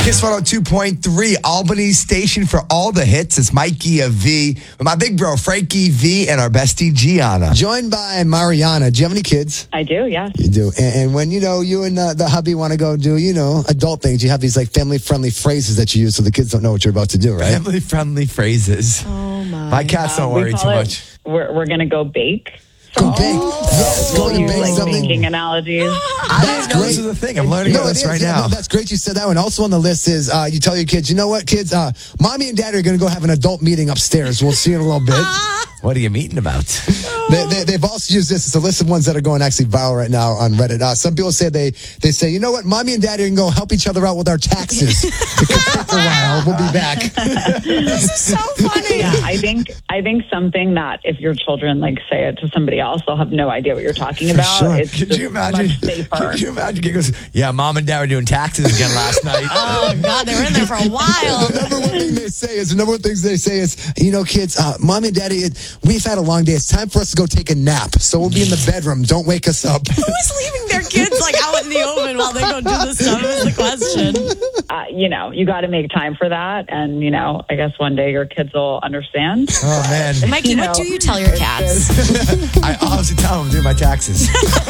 Kiss 102.3, Albany's station for all the hits. It's Mikey V, with my big bro Frankie V, and our bestie Gianna. Joined by Mariana. Do you have any kids? I do, yes. You do. And when, you and the hubby want to go do, adult things, you have these like family-friendly phrases that you use so the kids don't know what you're about to do, right? Family-friendly phrases. Oh, my. My cats don't worry too much. We're going to go bake. Go bake. Yes, go to Use bake something. baking analogies. That's great. This is the thing. I'm learning about this right now. No, that's great you said that one. Also on the list is you tell your kids, you know what, kids? Mommy and Daddy are going to go have an adult meeting upstairs. We'll see you in a little bit. What are you meeting about? They've also used this. It's a list of ones that are going actually viral right now on Reddit. Some people say they say, you know what, Mommy and Daddy are going to go help each other out with our taxes. It could take a while. We'll be back. So funny. Yeah, I think something that if your children say it to somebody else, they'll have no idea what you're talking about. Sure. It's Could you imagine? much safer. Could you imagine? He goes, yeah, Mom and Dad were doing taxes again last night. Oh, God, they were in there for a while. The number one things they say is, kids, Mommy and Daddy, we've had a long day. It's time for us to go take a nap. So we'll be in the bedroom. Don't wake us up. Who's leaving their kids out in the open while they go do this stuff is the question. You got to make time for that. And, I guess one day your kids will understand. Oh, man. Mikey, what do you tell your cats? I honestly tell them to do my taxes.